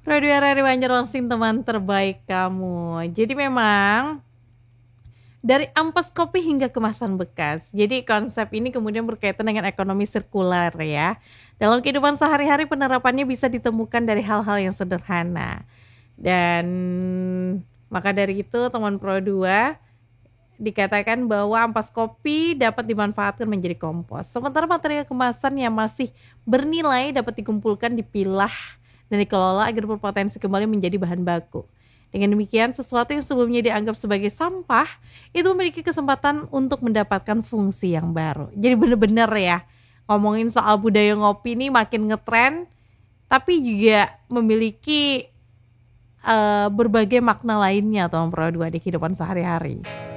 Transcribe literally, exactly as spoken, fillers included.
Produk dari Banjarmasin teman terbaik kamu. Jadi memang dari ampas kopi hingga kemasan bekas. Jadi konsep ini kemudian berkaitan dengan ekonomi sirkular ya. Dalam kehidupan sehari-hari penerapannya bisa ditemukan dari hal-hal yang sederhana. Dan maka dari itu teman Pro dua dikatakan bahwa ampas kopi dapat dimanfaatkan menjadi kompos. Sementara material kemasan yang masih bernilai dapat dikumpulkan, dipilah, dan dikelola agar berpotensi kembali menjadi bahan baku. Dengan demikian, sesuatu yang sebelumnya dianggap sebagai sampah itu memiliki kesempatan untuk mendapatkan fungsi yang baru. Jadi bener-bener ya, ngomongin soal budaya ngopi ini makin ngetren, tapi juga memiliki eh, berbagai makna lainnya teman Pro dua di kehidupan sehari-hari.